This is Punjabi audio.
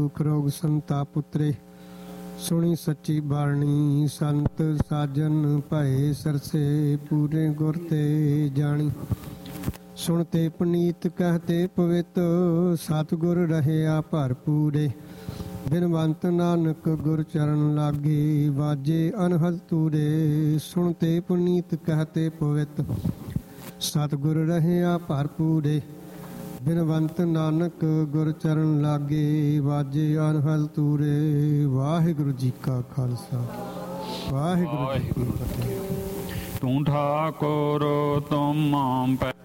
ਦੁਖ ਰੋਗ ਸੰਤਾਪ ਉਤਰੇ। ਸੁਣੀ ਸੱਚੀ ਬਾਣੀ ਸੰਤ ਸਾਜਨ ਭਏ ਸਰਸੇ। ਪੂਰੇ ਗੁਰ ਤੇ ਜਾਣੀ ਸੁਣਤੇ ਪੁਨੀਤ ਕਹਤੇ ਪਵਿੱਤ। ਸਤਿਗੁਰ ਰਹਿਆ ਭਰਪੂਰੇ। ਬਿਨਵੰਤ ਨਾਨਕ ਗੁਰ ਚਰਨ ਲਾਗੇ। ਵਾਜੇ ਅਨਹਦ ਤੂਰੇ। ਸੁਣਤੇ ਪੁਨੀਤ ਕਹਤੇ ਪਵਿੱਤ। ਸਤਿਗੁਰ ਰਹਿਆ ਭਰਪੂਰੇ। ਬਿਨਵੰਤ ਨਾਨਕ ਗੁਰ ਚਰਨ ਲਾਗੇ। ਵਾਜੇ ਅਨਹਦ ਤੂਰੇ। ਵਾਹਿਗੁਰੂ ਜੀ ਕਾ ਖਾਲਸਾ ਵਾਹਿਗੁਰੂ ਜੀ ਕੀ ਫਤਿਹ। ਤੂੰ ਠਾਕੁਰ ਤੁਮ